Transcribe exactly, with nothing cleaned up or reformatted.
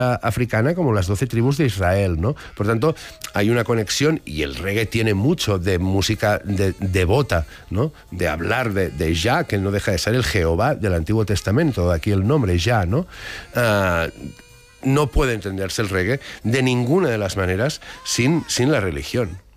africana como las doce tribus de Israel, ¿no? Por tanto, hay una conexión, y el reggae tiene mucho de música de, devota, ¿no? De hablar de, de Jah, que no deja de ser el Jehová del Antiguo Testamento, de aquí el nombre, Jah, ¿no? Uh, no puede entenderse el reggae de ninguna de las maneras sin, sin la religión.